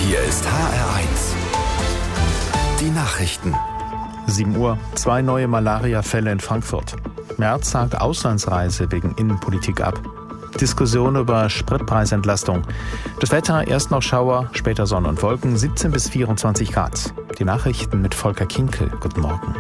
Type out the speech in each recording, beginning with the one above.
Hier ist HR1. Die Nachrichten. 7 Uhr, 2 neue Malaria-Fälle in Frankfurt. Merz sagt Auslandsreise wegen Innenpolitik ab. Diskussion über Spritpreisentlastung. Das Wetter, erst noch Schauer, später Sonne und Wolken, 17 bis 24 Grad. Die Nachrichten mit Volker Kinkel. Guten Morgen.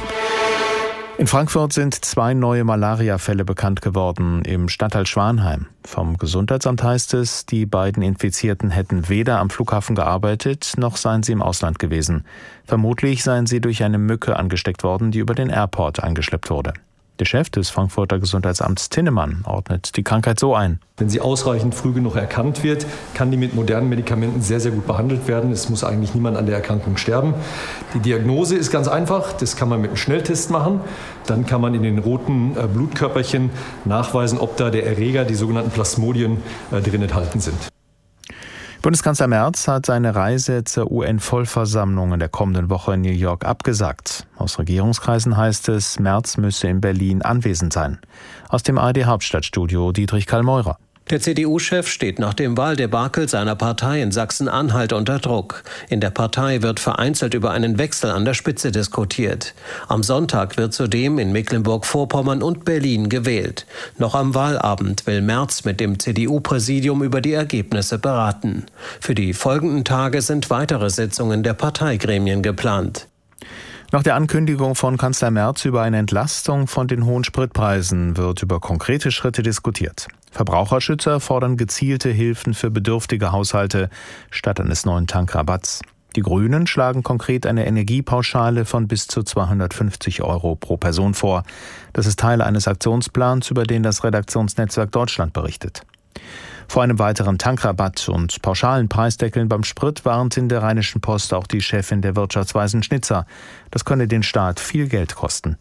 In Frankfurt sind 2 neue Malaria-Fälle bekannt geworden im Stadtteil Schwanheim. Vom Gesundheitsamt heißt es, die beiden Infizierten hätten weder am Flughafen gearbeitet, noch seien sie im Ausland gewesen. Vermutlich seien sie durch eine Mücke angesteckt worden, die über den Airport eingeschleppt wurde. Der Chef des Frankfurter Gesundheitsamts Tinnemann ordnet die Krankheit so ein. Wenn sie ausreichend früh genug erkannt wird, kann die mit modernen Medikamenten sehr, sehr gut behandelt werden. Es muss eigentlich niemand an der Erkrankung sterben. Die Diagnose ist ganz einfach. Das kann man mit einem Schnelltest machen. Dann kann man in den roten Blutkörperchen nachweisen, ob da der Erreger, die sogenannten Plasmodien, drin enthalten sind. Bundeskanzler Merz hat seine Reise zur UN-Vollversammlung in der kommenden Woche in New York abgesagt. Aus Regierungskreisen heißt es, Merz müsse in Berlin anwesend sein. Aus dem ARD-Hauptstadtstudio Dietrich Kallmeurer. Der CDU-Chef steht nach dem Wahldebakel seiner Partei in Sachsen-Anhalt unter Druck. In der Partei wird vereinzelt über einen Wechsel an der Spitze diskutiert. Am Sonntag wird zudem in Mecklenburg-Vorpommern und Berlin gewählt. Noch am Wahlabend will Merz mit dem CDU-Präsidium über die Ergebnisse beraten. Für die folgenden Tage sind weitere Sitzungen der Parteigremien geplant. Nach der Ankündigung von Kanzler Merz über eine Entlastung von den hohen Spritpreisen wird über konkrete Schritte diskutiert. Verbraucherschützer fordern gezielte Hilfen für bedürftige Haushalte statt eines neuen Tankrabatts. Die Grünen schlagen konkret eine Energiepauschale von bis zu 250 € pro Person vor. Das ist Teil eines Aktionsplans, über den das Redaktionsnetzwerk Deutschland berichtet. Vor einem weiteren Tankrabatt und pauschalen Preisdeckeln beim Sprit warnt in der Rheinischen Post auch die Chefin der Wirtschaftsweisen Schnitzer. Das könne den Staat viel Geld kosten.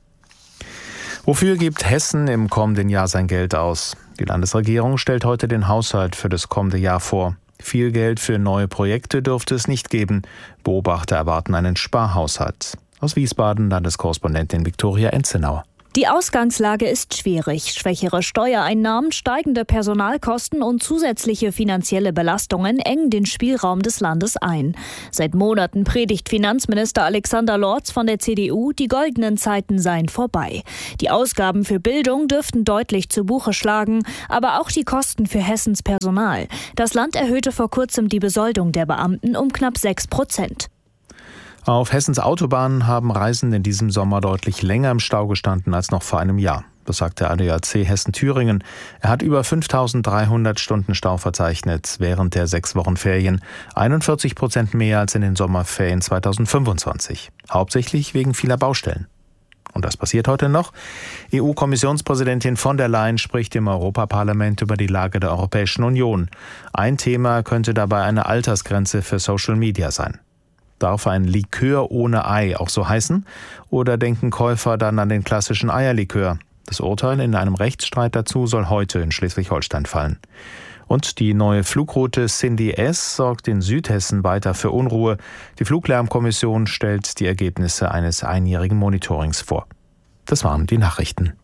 Wofür gibt Hessen im kommenden Jahr sein Geld aus? Die Landesregierung stellt heute den Haushalt für das kommende Jahr vor. Viel Geld für neue Projekte dürfte es nicht geben. Beobachter erwarten einen Sparhaushalt. Aus Wiesbaden Landeskorrespondentin Viktoria Enzenauer. Die Ausgangslage ist schwierig. Schwächere Steuereinnahmen, steigende Personalkosten und zusätzliche finanzielle Belastungen engen den Spielraum des Landes ein. Seit Monaten predigt Finanzminister Alexander Lorz von der CDU, die goldenen Zeiten seien vorbei. Die Ausgaben für Bildung dürften deutlich zu Buche schlagen, aber auch die Kosten für Hessens Personal. Das Land erhöhte vor kurzem die Besoldung der Beamten um knapp 6%. Auf Hessens Autobahnen haben Reisende in diesem Sommer deutlich länger im Stau gestanden als noch vor einem Jahr. Das sagt der ADAC Hessen-Thüringen. Er hat über 5.300 Stunden Stau verzeichnet während der 6 Wochen Ferien. 41% mehr als in den Sommerferien 2025. Hauptsächlich wegen vieler Baustellen. Und das passiert heute noch. EU-Kommissionspräsidentin von der Leyen spricht im Europaparlament über die Lage der Europäischen Union. Ein Thema könnte dabei eine Altersgrenze für Social Media sein. Darf ein Likör ohne Ei auch so heißen? Oder denken Käufer dann an den klassischen Eierlikör? Das Urteil in einem Rechtsstreit dazu soll heute in Schleswig-Holstein fallen. Und die neue Flugroute Cindy S sorgt in Südhessen weiter für Unruhe. Die Fluglärmkommission stellt die Ergebnisse eines einjährigen Monitorings vor. Das waren die Nachrichten.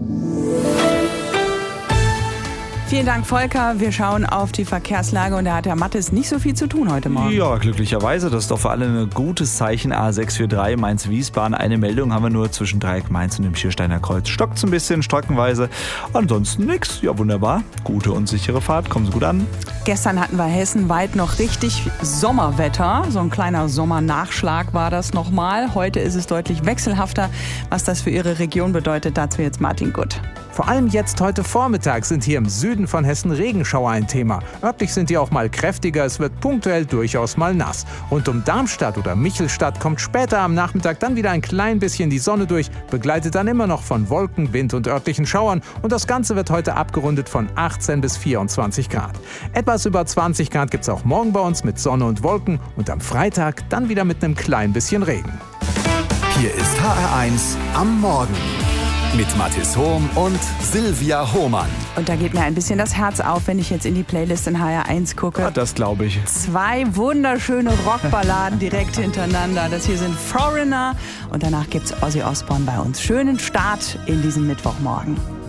Vielen Dank, Volker. Wir schauen auf die Verkehrslage und da hat Herr Mattes nicht so viel zu tun heute Morgen. Ja, glücklicherweise. Das ist doch für alle ein gutes Zeichen. A643 Mainz-Wiesbaden. Eine Meldung haben wir nur zwischen Dreieck Mainz und dem Schiersteiner Kreuz. Stockt's ein bisschen streckenweise. Ansonsten nix. Ja, wunderbar. Gute und sichere Fahrt. Kommen Sie gut an. Gestern hatten wir hessenweit noch richtig Sommerwetter. So ein kleiner Sommernachschlag war das nochmal. Heute ist es deutlich wechselhafter. Was das für Ihre Region bedeutet, dazu jetzt Martin Gutt. Vor allem jetzt heute Vormittag sind hier im Süden von Hessen Regenschauer ein Thema. Örtlich sind die auch mal kräftiger, es wird punktuell durchaus mal nass. Rund um Darmstadt oder Michelstadt kommt später am Nachmittag dann wieder ein klein bisschen die Sonne durch, begleitet dann immer noch von Wolken, Wind und örtlichen Schauern. Und das Ganze wird heute abgerundet von 18 bis 24 Grad. Etwas über 20 Grad gibt es auch morgen bei uns mit Sonne und Wolken und am Freitag dann wieder mit einem klein bisschen Regen. Hier ist HR1 am Morgen. Mit Mathis Hohm und Silvia Hohmann. Und da geht mir ein bisschen das Herz auf, wenn ich jetzt in die Playlist in HR1 gucke. Ja, das glaube ich. 2 wunderschöne Rockballaden direkt hintereinander. Das hier sind Foreigner und danach gibt's Ozzy Osbourne bei uns. Schönen Start in diesen Mittwochmorgen.